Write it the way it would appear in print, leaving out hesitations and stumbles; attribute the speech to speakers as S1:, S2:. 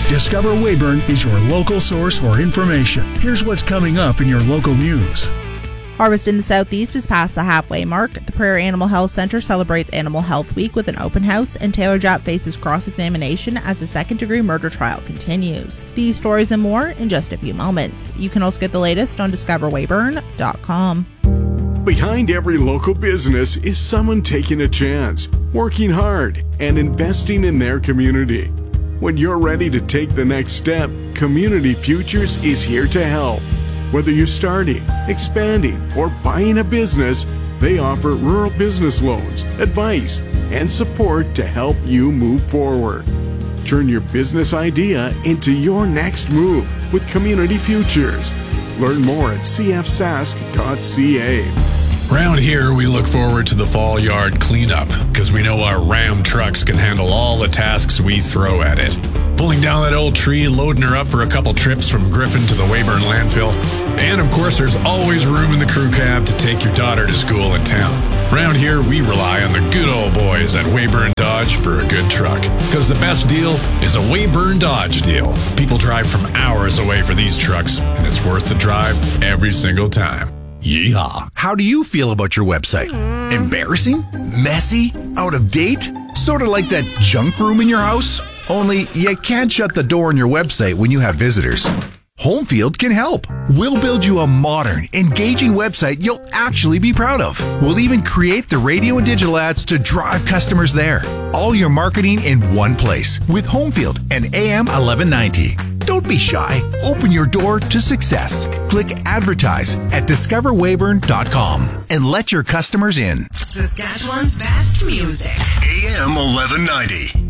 S1: Discover Weyburn is your local source for information. Here's what's coming up in your local news.
S2: Harvest in the Southeast is past the halfway mark. The Prairie Animal Health Center celebrates Animal Health Week with an open house, and Taylor Japp faces cross-examination as the second-degree murder trial continues. These stories and more in just a few moments. You can also get the latest on discoverweyburn.com.
S3: Behind every local business is someone taking a chance, working hard, and investing in their community. When you're ready to take the next step, Community Futures is here to help. Whether you're starting, expanding, or buying a business, they offer rural business loans, advice, and support to help you move forward. Turn your business idea into your next move with Community Futures. Learn more at cfsask.ca.
S4: Around here, we look forward to the fall yard cleanup because we know our Ram trucks can handle all the tasks we throw at it. Pulling down that old tree, loading her up for a couple trips from Griffin to the Weyburn landfill. And of course, there's always room in the crew cab to take your daughter to school in town. Around here, we rely on the good old boys at Weyburn Dodge for a good truck. Because the best deal is a Weyburn Dodge deal. People drive from hours away for these trucks, and it's worth the drive every single time. Yeehaw.
S5: How do you feel about your website? Embarrassing? Messy? Out of date? Sort of like that junk room in your house? Only you can't shut the door on your website when you have visitors. Homefield can help. We'll build you a modern, engaging website you'll actually be proud of. We'll even create the radio and digital ads to drive customers there. All your marketing in one place with Homefield and AM 1190. Don't be shy. Open your door to success. Click advertise at discoverweyburn.com and let your customers in.
S6: Saskatchewan's best music.
S5: AM 1190.